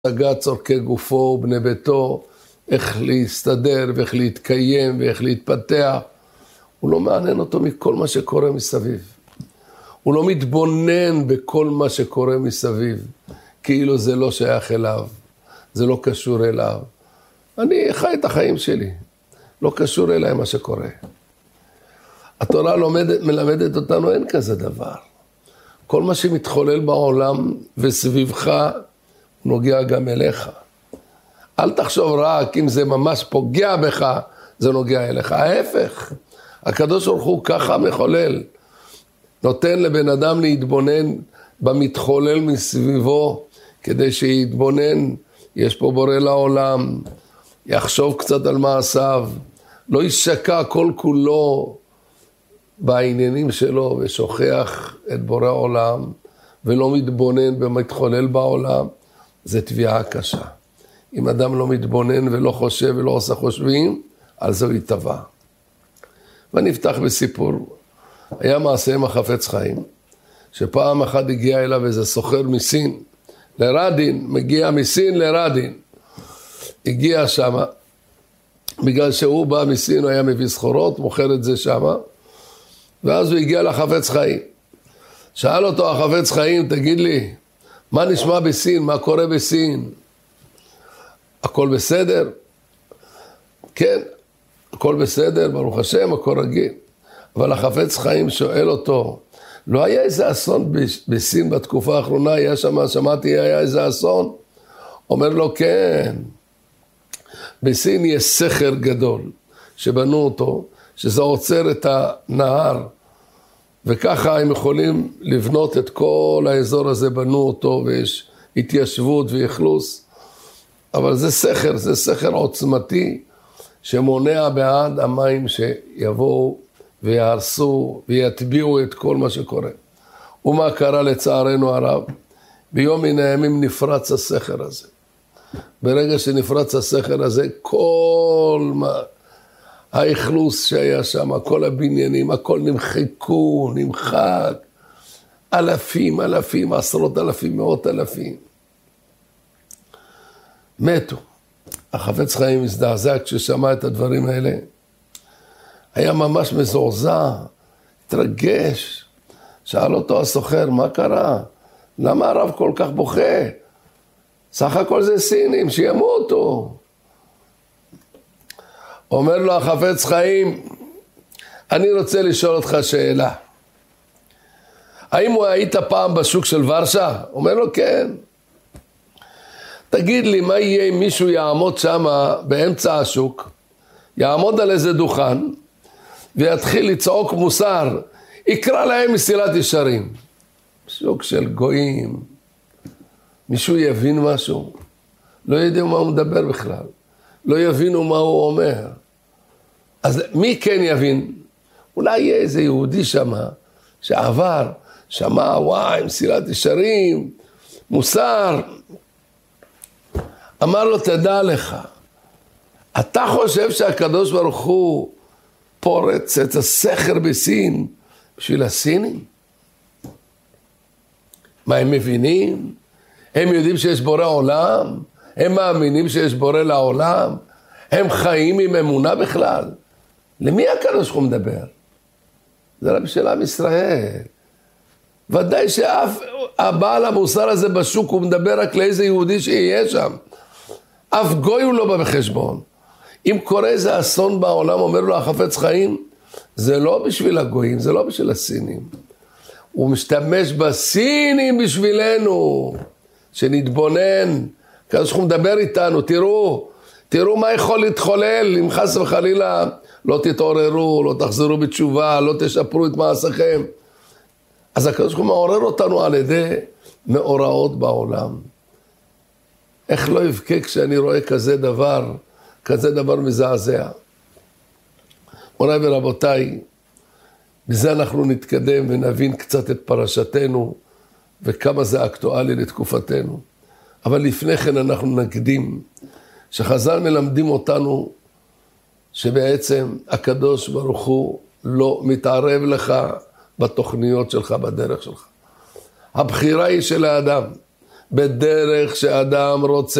השגת צורכי גופו ובני ביתו, איך להסתדר ואיך להתקיים ואיך להתפתח. הוא לא מעניין אותו מכל מה שקורה מסביב. הוא לא מתבונן בכל מה שקורה מסביב, כאילו זה לא שייך אליו, זה לא קשור אליו. אני חי את החיים שלי, לא קשור אליי מה שקורה. התורה מלמדת אותנו, אין כזה דבר. כל מה שמתחולל בעולם וסביבך, נוגע גם אליך. אל תחשוב רק אם זה ממש פוגע בך, זה נוגע אליך. ההפך, הקדוש ברוך הוא ככה מחולל. נותן לבן אדם להתבונן במתחולל מסביבו, כדי שיתבונן, יש פה בורא לעולם, יחשוב קצת על מעשיו, לא ישקע כל כולו בעניינים שלו, ושוכח את בורא העולם, ולא מתבונן במתחולל בעולם, זה תביעה קשה. אם אדם לא מתבונן ולא חושב ולא עושה חושבים, על זה הוא יתבע. ונפתח בסיפור. היה מעשה עם החפץ חיים, שפעם אחת הגיע אליו איזה סוחר מסין, לרדין, מגיע מסין לרדין. הגיע שם, בגלל שהוא בא מסין, הוא היה מביא סחורות, מוכר את זה שם, ואז הוא הגיע לחפץ חיים. שאל אותו החפץ חיים, תגיד לי, מה נשמע בסין? מה קורה בסין? הכל בסדר? כן, הכל בסדר, ברוך השם, הכל רגיל. אבל החפץ חיים שואל אותו, לא היה איזה אסון בסין בתקופה האחרונה? היה שם, שמעתי, היה איזה אסון? אומר לו, כן. בסין יש סכר גדול, שבנו אותו, שזה עוצר את הנהר, וככה הם יכולים לבנות את כל האזור הזה, בנו אותו, ויש התיישבות ואכלוס. אבל זה סכר עוצמתי, שמונע בעד המים שיבואו ויהרסו ויטביעו את כל מה שקורה. ומה קרה לצערנו הרב? ביום מן הימים נפרץ הסכר הזה. ברגע שנפרץ הסכר הזה, כל האכלוס שהיה שם, כל הבניינים, הכל נמחקו, נמחק. אלפים, עשרות אלפים, מאות אלפים. מתו. החפץ חיים הזדעזע כששמע את הדברים האלה. היה ממש מזועזע, התרגש. שאל אותו הסוחר, מה קרה? למה הרב כל כך בוכה? סך הכל זה סינים, שימותו. אומר לו החפץ חיים, אני רוצה לשאול אותך שאלה. האם היית פעם בשוק של ורשה? אומר לו, כן. תגיד לי, מה יהיה אם מישהו יעמוד שם באמצע השוק, יעמוד על איזה דוכן, ויתחיל לצעוק מוסר, יקרא להם מסילת ישרים. שוק של גויים. מישהו יבין משהו? לא יודע מה הוא מדבר בכלל. לא יבינו מה הוא אומר. אז מי כן יבין? אולי יהיה איזה יהודי שם, שעבר, שמע, וואי, מסילת ישרים, מוסר. אמר לו, תדע לך, אתה חושב שהקדוש ברוך הוא פורץ את הסכר בסין בשביל הסינים? מה, הם מבינים? הם יודעים שיש בורא עולם? הם מאמינים שיש בורא לעולם? הם חיים עם אמונה בכלל? למי הקדוש ברוך הוא מדבר? זה רק בשביל עם ישראל. ודאי שאף הבעל המוסר הזה בשוק, הוא מדבר רק לאיזה יהודי שיהיה שם. אף גוי הוא לא בא בחשבון. אם קורה איזה אסון בעולם, אומר לו החפץ חיים, זה לא בשביל הגויים, זה לא בשביל הסינים. הוא משתמש בסינים בשבילנו, שנתבונן. כזה שהוא מדבר איתנו, תראו מה יכול להתחולל, אם חס וחלילה לא תתעוררו, לא תחזרו בתשובה, לא תשפרו את מעשיכם. אז הקדוש ברוך הוא מעורר אותנו על ידי מאורעות בעולם. איך לא יבכה כשאני רואה כזה דבר מזעזע. מוריי ורבותיי, בזה אנחנו נתקדם ונבין קצת את פרשתנו, וכמה זה אקטואלי לתקופתנו. אבל לפני כן אנחנו נקדים, שחז"ל מלמדים אותנו, שבעצם הקדוש ברוך הוא לא מתערב לך בתוכניות שלך, בדרך שלך. הבחירה היא של האדם. בדרך שאדם רוצה